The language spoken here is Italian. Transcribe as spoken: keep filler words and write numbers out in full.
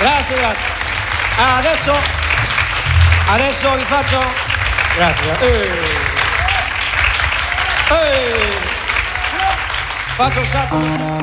Grazie, grazie. Ah, adesso, adesso vi faccio... Grazie. Eh. Eh. Faccio un sacco.